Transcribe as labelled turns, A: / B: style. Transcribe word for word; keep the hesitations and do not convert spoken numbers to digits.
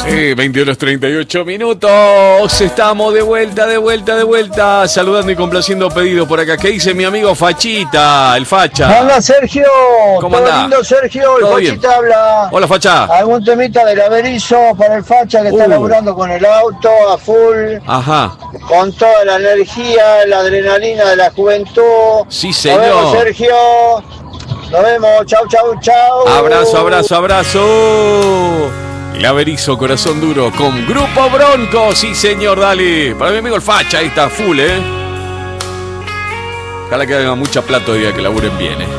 A: Sí, veinte horas treinta y ocho minutos. Estamos de vuelta, de vuelta, de vuelta. Saludando y complaciendo pedidos por acá. ¿Qué dice mi amigo Fachita, el Facha?
B: Hola Sergio.
A: ¿Cómo
B: Todo
A: andás?
B: lindo Sergio, el
A: ¿Todo
B: Fachita
A: bien?
B: habla.
A: Hola, Facha.
B: ¿Algún temita del Averizo para el Facha que está
A: Uh.
B: laburando con el auto a full?
A: Ajá.
B: Con toda la energía, la adrenalina de la juventud.
A: Sí, señor.
B: Nos vemos Sergio. Nos vemos. Chau, chau, chau.
A: Abrazo, abrazo, abrazo. El Averizo, corazón duro, con Grupo Bronco. Sí, señor, dale. Para mi amigo el Facha, ahí está, full, ¿eh? Ojalá que haga mucha plata hoy día, que laburen bien, ¿eh?